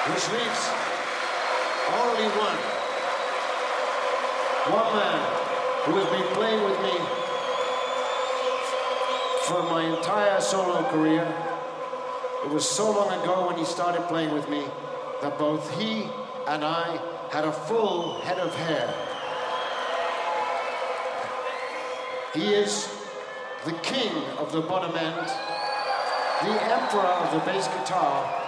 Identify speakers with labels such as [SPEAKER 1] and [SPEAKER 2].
[SPEAKER 1] which leaves only one man who has been playing with me for my entire solo career. It was so long ago when he started playing with me that both he and I had a full head of hair. He is the king of the bottom end, the emperor of the bass guitar,